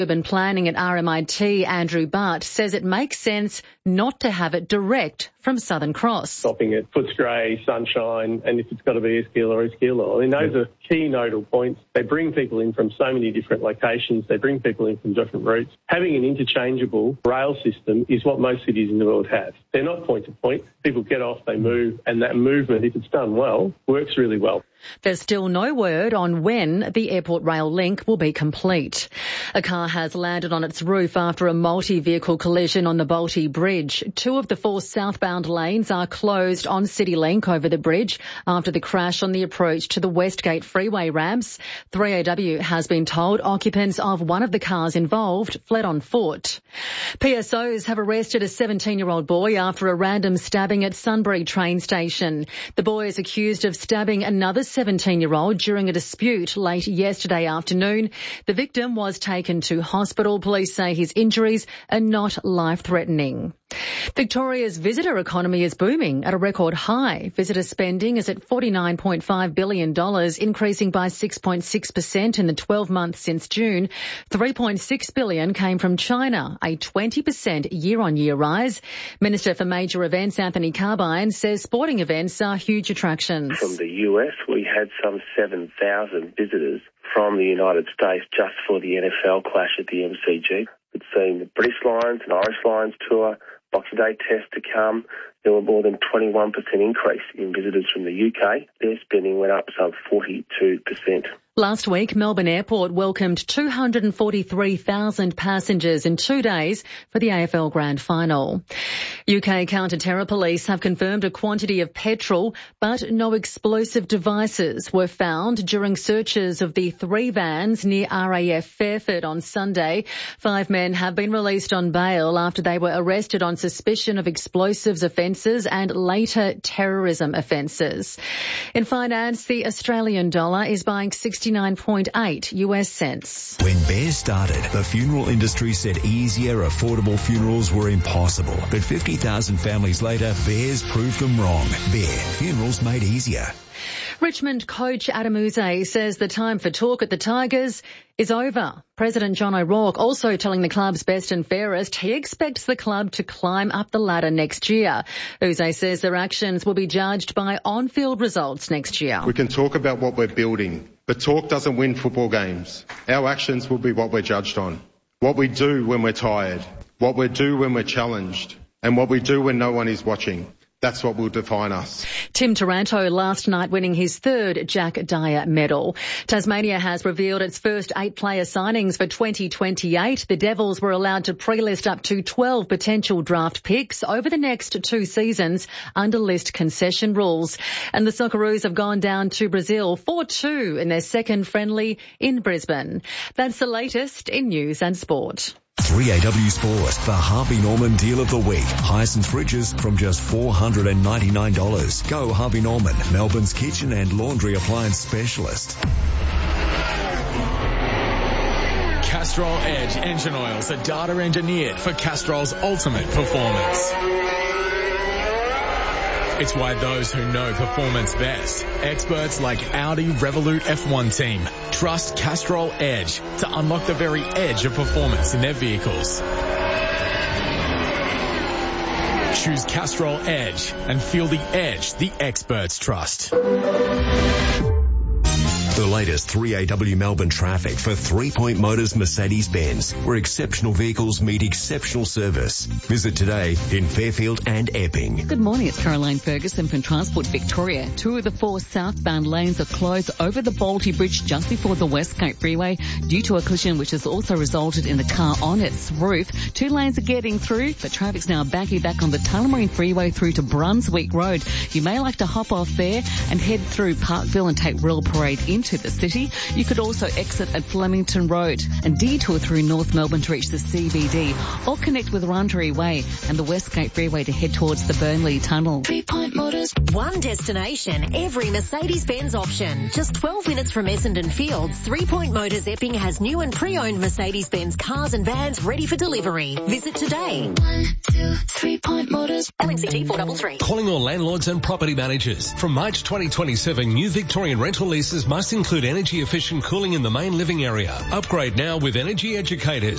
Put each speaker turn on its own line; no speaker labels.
Urban Planning at RMIT, Andrew Butt, says it makes sense not to have it direct from Southern Cross.
Stopping at Footscray, Sunshine, and if it's got to be Eastgila. I mean, those are key nodal points. They bring people in from so many different locations. They bring people in from different routes. Having an interchangeable rail system is what most cities in the world have. They're not point to point. People get off, they move, and that movement, if it's done well, works really well.
There's still no word on when the airport rail link will be complete. A car has landed on its roof after a multi-vehicle collision on the Bolte Bridge. 2 of the 4 southbound lanes are closed on CityLink over the bridge after the crash on the approach to the Westgate Freeway ramps. 3AW has been told occupants of one of the cars involved fled on foot. PSOs have arrested a 17-year-old boy after a random stabbing at Sunbury train station. The boy is accused of stabbing another 17-year-old during a dispute late yesterday afternoon. The victim was taken to hospital. Police say his injuries are not life-threatening. Victoria's visitor economy is booming at a record high. Visitor spending is at $49.5 billion, increasing by 6.6% in the 12 months since June. $3.6 billion came from China, a 20% year-on-year rise. Minister for Major Events, Anthony Carbine, says sporting events are huge attractions.
From the US, we had some 7,000 visitors from the United States just for the NFL clash at the MCG. We've seen the British Lions and Irish Lions tour, Boxing Day test to come. There were more than 21% increase in visitors from the UK. Their spending went up some 42%.
Last week, Melbourne Airport welcomed 243,000 passengers in 2 days for the AFL Grand Final. UK counter-terror police have confirmed a quantity of petrol, but no explosive devices were found during searches of the 3 vans near RAF Fairford on Sunday. 5 men have been released on bail after they were arrested on suspicion of explosives offences and later terrorism offences. In finance, the Australian dollar is buying 69.8 US cents.
When Bears started, the funeral industry said easier, affordable funerals were impossible. But 50,000 families later, Bears proved them wrong. Bear, funerals made easier.
Richmond coach Adam Yze says the time for talk at the Tigers is over. President John O'Rourke also telling the club's best and fairest he expects the club to climb up the ladder next year. Yze says their actions will be judged by on-field results next year.
We can talk about what we're building, but talk doesn't win football games. Our actions will be what we're judged on. What we do when we're tired, what we do when we're challenged, and what we do when no one is watching. That's what will define us.
Tim Taranto last night winning his 3rd Jack Dyer medal. Tasmania has revealed its first 8-player signings for 2028. The Devils were allowed to pre-list up to 12 potential draft picks over the next 2 seasons under list concession rules. And the Socceroos have gone down to Brazil 4-2 in their second friendly in Brisbane. That's the latest in news and sport.
3AW Sport, the Harvey Norman Deal of the Week. Hyacinth fridges from just $499. Go Harvey Norman, Melbourne's kitchen and laundry appliance specialist.
Castrol Edge engine oils are data engineered for Castrol's ultimate performance. It's why those who know performance best, experts like Audi Revolut F1 team, trust Castrol Edge to unlock the very edge of performance in their vehicles. Choose Castrol Edge and feel the edge the experts trust.
The latest 3AW Melbourne traffic for 3 Point Motors Mercedes-Benz, where exceptional vehicles meet exceptional service. Visit today in Fairfield and Epping.
Good morning, it's Caroline Ferguson from Transport Victoria. 2 of the 4 southbound lanes are closed over the Bolte Bridge just before the Westgate Freeway due to a collision which has also resulted in the car on its roof. 2 lanes are getting through, but traffic's now backing back on the Tullamarine Freeway through to Brunswick Road. You may like to hop off there and head through Parkville and take Royal Parade into the city. You could also exit at Flemington Road and detour through North Melbourne to reach the CBD, or connect with Rundry Way and the Westgate Freeway to head towards the Burnley Tunnel.
3 Point Motors. One destination, every Mercedes-Benz option. Just 12 minutes from Essendon Fields, 3 Point Motors Epping has new and pre-owned Mercedes-Benz cars and vans ready for delivery. Visit today. 1, 2, 3 Point Motors. LNCT 433.
Calling all landlords and property managers. From March 2027, new Victorian rental leases must include energy-efficient cooling in the main living area. Upgrade now with Energy Educators.